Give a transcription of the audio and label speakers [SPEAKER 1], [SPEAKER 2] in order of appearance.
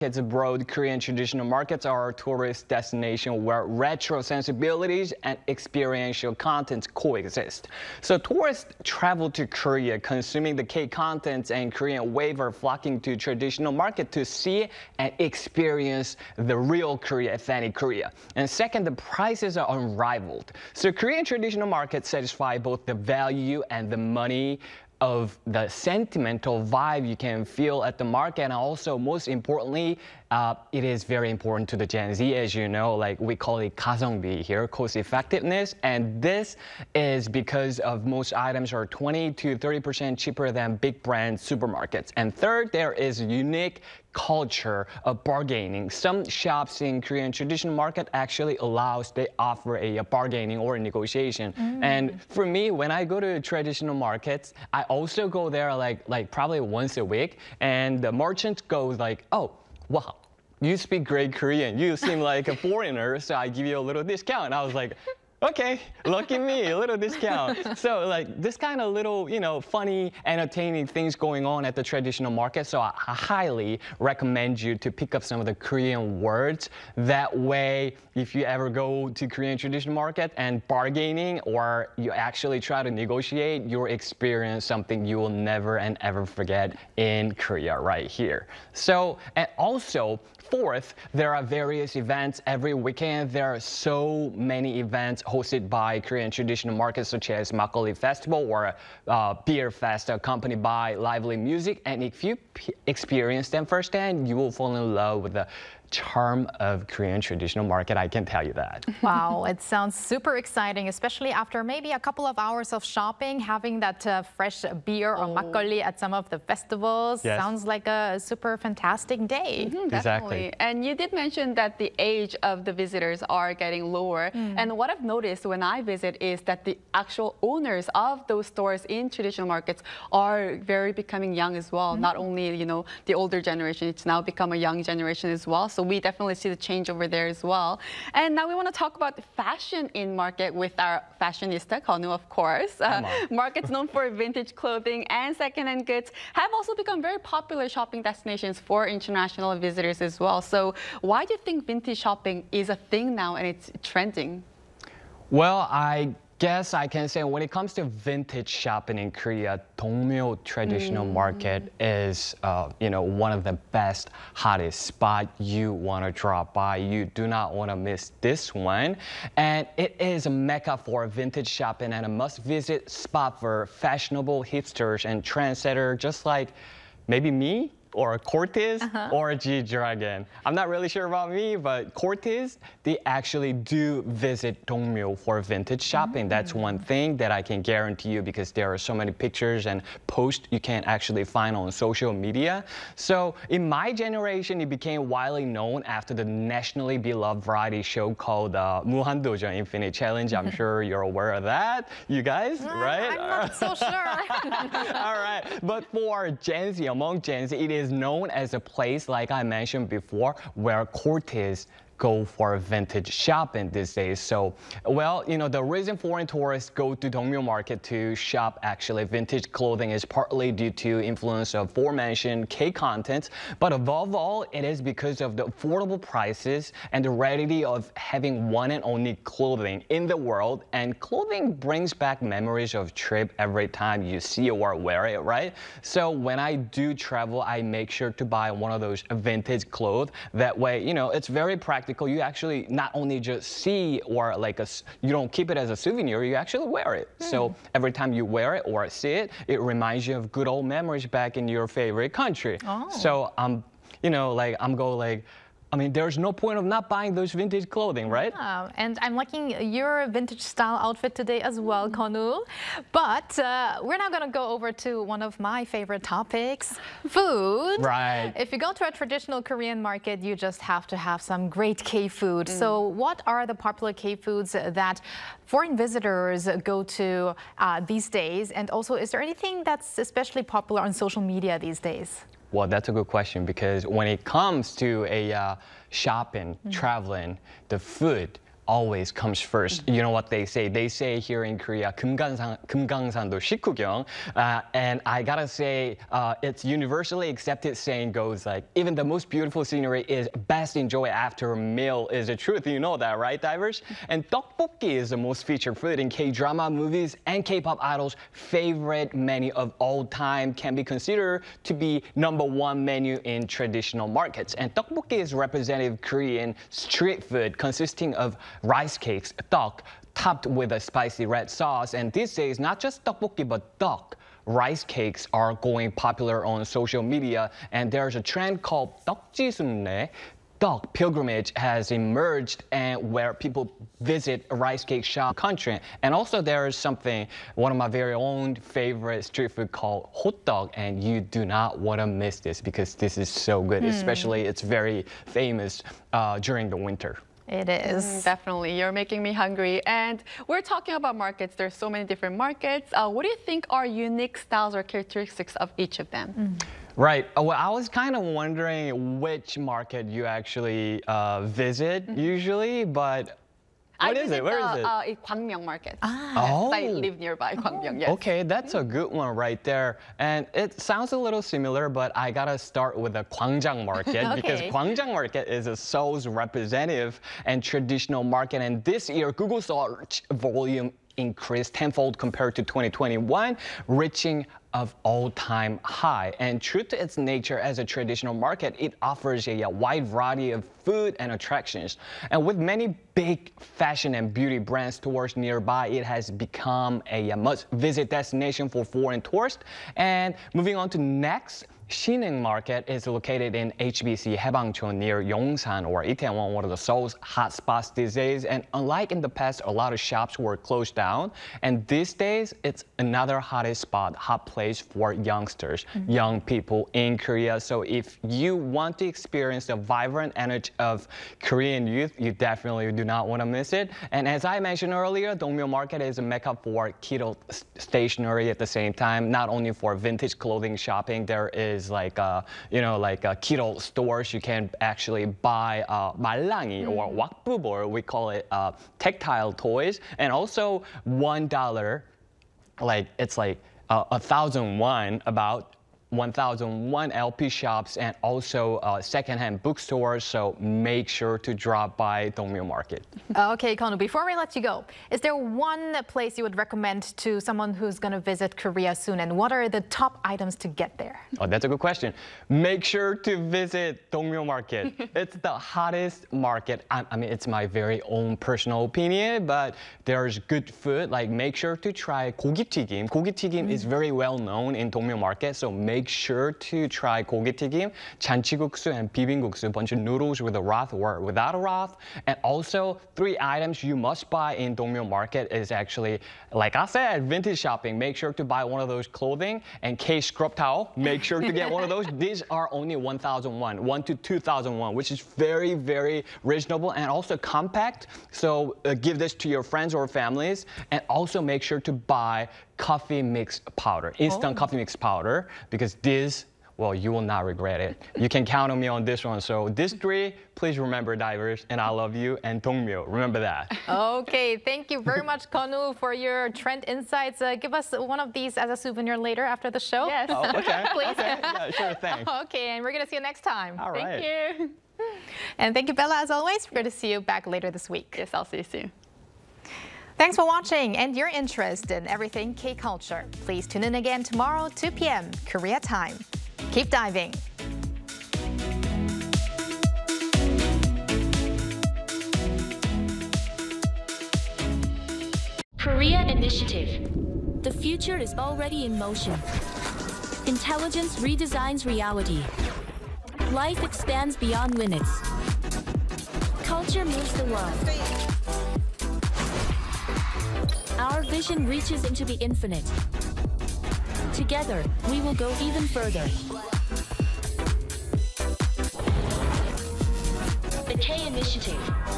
[SPEAKER 1] It's abroad. Korean traditional markets are a tourist destination where retro sensibilities and experiential contents coexist. So tourists travel to Korea consuming the K-contents, and Korean wave are flocking to traditional market to see and experience the real Korea, authentic Korea. And second, the prices are unrivaled. So Korean traditional markets satisfy both the value and the money of the sentimental vibe you can feel at the market, and also most importantly, it is very important to the Gen Z, as you know, like we call it 가성비 here, cost effectiveness, and this is because of most items are 20 to 30% cheaper than big brand supermarkets. And third, there is a unique culture of bargaining. Some shops in Korean traditional market actually they offer a bargaining or a negotiation. And for me, when I go to traditional markets, I also go there like probably once a week, and the merchant goes like, oh, wow, you speak great Korean. You seem like a foreigner, so I give you a little discount. And I was like, okay, lucky me, a little discount. So like this kind of little, funny, entertaining things going on at the traditional market. So I highly recommend you to pick up some of the Korean words. That way, if you ever go to Korean traditional market and bargaining, or you actually try to negotiate, you'll experience something you will never and ever forget in Korea right here. So, and also, fourth, there are various events every weekend. There are so many events hosted by Korean traditional markets, such as Makgeolli Festival or Beer Fest, accompanied by lively music. And if you experience them firsthand, you will fall in love with the charm of Korean traditional market, I can tell you that.
[SPEAKER 2] Wow, it sounds super exciting, especially after maybe a couple of hours of shopping, having that fresh beer or makgeolli at some of the festivals.
[SPEAKER 1] Yes.
[SPEAKER 2] Sounds like a super fantastic day.
[SPEAKER 3] Definitely.
[SPEAKER 1] Exactly.
[SPEAKER 3] And you did mention that the age of the visitors are getting lower. And what I've noticed when I visit is that the actual owners of those stores in traditional markets are very becoming young as well. Not only, the older generation, it's now become a young generation as well. So we definitely see the change over there as well. And now we want to talk about the fashion in market with our fashionista, Konu, of course. Markets known for vintage clothing and secondhand goods have also become very popular shopping destinations for international visitors as well. So why do you think vintage shopping is a thing now and it's trending?
[SPEAKER 1] Well, I guess I can say when it comes to vintage shopping in Korea, Dongmyo traditional market is, one of the best, hottest spot you want to drop by. You do not want to miss this one. And it is a mecca for vintage shopping and a must-visit spot for fashionable hipsters and trendsetters, just like maybe me, or Cortez, or G-Dragon. I'm not really sure about me, but Cortez, they actually do visit Dongmyo for vintage shopping. That's one thing that I can guarantee you, because there are so many pictures and posts you can actually find on social media. So in my generation, it became widely known after the nationally beloved variety show called 무한도전 Infinite Challenge. I'm sure you're aware of that, you guys, right?
[SPEAKER 2] I'm not so sure.
[SPEAKER 1] All right, but for Gen Z, among Gen Z, it is known as a place, like I mentioned before, where courtiers go for vintage shopping these days. So, well, the reason foreign tourists go to Dongmyo Market to shop actually vintage clothing is partly due to influence of aforementioned K-contents, but above all, it is because of the affordable prices and the rarity of having one and only clothing in the world. And clothing brings back memories of trip every time you see or wear it, right? So when I do travel, I make sure to buy one of those vintage clothes. That way, it's very practical. You actually not only just see or you don't keep it as a souvenir, you actually wear it. So every time you wear it or see it, it reminds you of good old memories back in your favorite country. So there's no point of not buying those vintage clothing, right?
[SPEAKER 2] Yeah, and I'm liking your vintage style outfit today as well, Konu. But we're now going to go over to one of my favorite topics, food.
[SPEAKER 1] Right.
[SPEAKER 2] If you go to a traditional Korean market, you just have to have some great K-food. So what are the popular K-foods that foreign visitors go to these days? And also, is there anything that's especially popular on social media these days?
[SPEAKER 1] Well, that's a good question, because when it comes to shopping, traveling, the food always comes first. You know what they say? They say here in Korea, 금강산도 식후경. And I gotta say, it's universally accepted saying goes like, even the most beautiful scenery is best enjoyed after a meal is the truth. You know that, right, divers? And tteokbokki is the most featured food in K-drama movies and K-pop idols' favorite menu of all time, can be considered to be #1 menu in traditional markets. And tteokbokki is representative Korean street food consisting of rice cakes, tteok, topped with a spicy red sauce. And these days, not just tteokbokki, but tteok rice cakes are going popular on social media. And there's a trend called tteokjisumne. Tteok pilgrimage has emerged, and where people visit a rice cake shop country. And also there is something, one of my very own favorite street food called hotdog, and you do not want to miss this because this is so good, especially it's very famous during the winter.
[SPEAKER 2] It is.
[SPEAKER 3] Definitely. You're making me hungry. And we're talking about markets. There's so many different markets. What do you think are unique styles or characteristics of each of them?
[SPEAKER 1] Right. Well, I was kind of wondering which market you actually visit usually, but what is it? Where is it?
[SPEAKER 3] Gwangmyeong Market.
[SPEAKER 1] Oh.
[SPEAKER 3] I live nearby Gwangmyeong, yes.
[SPEAKER 1] Okay, that's a good one right there. And it sounds a little similar, but I gotta start with the Gwangjang Market because Gwangjang Market is a Seoul's representative and traditional market. And this year, Google search volume increased tenfold compared to 2021, reaching of all-time high. And true to its nature as a traditional market, it offers a wide variety of food and attractions. And with many big fashion and beauty brand stores nearby, it has become a must-visit destination for foreign tourists. And moving on to next, Sineng Market is located in HBC Haebangchon near Yongsan or Itaewon, one of the Seoul's hot spots these days. And unlike in the past, a lot of shops were closed down. And these days, it's another hottest spot, hot place for youngsters, young people in Korea. So if you want to experience the vibrant energy of Korean youth, you definitely do not want to miss it. And as I mentioned earlier, Dongmyo Market is a mecca for kido stationery at the same time, not only for vintage clothing shopping. There is like kido stores. You can actually buy 말랑이 or wakbubor, we call it tactile toys, and also $1, like it's like 1,000 won, about 1,001 LP shops, and also secondhand bookstores. So make sure to drop by Dongmyo Market.
[SPEAKER 2] Okay, Konu, before we let you go, is there one place you would recommend to someone who's going to visit Korea soon? And what are the top items to get there?
[SPEAKER 1] Oh, that's a good question. Make sure to visit Dongmyo Market. It's the hottest market. I mean, it's my very own personal opinion, but there's good food. Like, make sure to try 고기튀김. 고기튀김 is very well known in Dongmyo Market, so make sure to try 고기튀김, 잔치국수, and 비빔국수, a bunch of noodles with a broth or without a broth. And also, 3 items you must buy in Dongmyo Market is actually, like I said, vintage shopping. Make sure to buy one of those clothing, and K scrub towel. Make sure to get one of those. These are only 1,001, 1 to 2,001, which is very, very reasonable and also compact. So give this to your friends or families, and also make sure to buy coffee mix powder, instant coffee mix powder, because this, well, you will not regret it. You can count on me on this one. So these 3, please remember, divers, and I love you, and Dongmyo, remember that.
[SPEAKER 2] Okay, thank you very much, Konu, for your trend insights. Give us one of these as a souvenir later after the show.
[SPEAKER 3] Yes.
[SPEAKER 1] Oh, okay.
[SPEAKER 2] Please.
[SPEAKER 1] Okay. Yeah, sure thing.
[SPEAKER 2] Okay, and we're going to see you next time.
[SPEAKER 1] All right.
[SPEAKER 3] Thank you.
[SPEAKER 2] And thank you, Bella, as always. We're going to see you back later this week.
[SPEAKER 3] Yes, I'll see you soon.
[SPEAKER 2] Thanks for watching and your interest in everything K-culture. Please tune in again tomorrow, 2 p.m. Korea time. Keep diving.
[SPEAKER 4] Korea Initiative. The future is already in motion. Intelligence redesigns reality. Life expands beyond limits. Culture moves the world. Our vision reaches into the infinite. Together, we will go even further. The K Initiative.